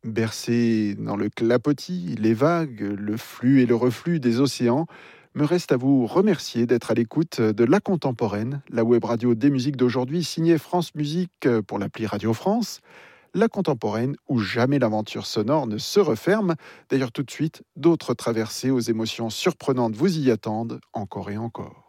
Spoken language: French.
Bercé dans le clapotis, les vagues, le flux et le reflux des océans, me reste à vous remercier d'être à l'écoute de La Contemporaine, la web radio des musiques d'aujourd'hui signée France Musique pour l'appli Radio France. La Contemporaine où jamais l'aventure sonore ne se referme. D'ailleurs tout de suite, d'autres traversées aux émotions surprenantes vous y attendent encore et encore.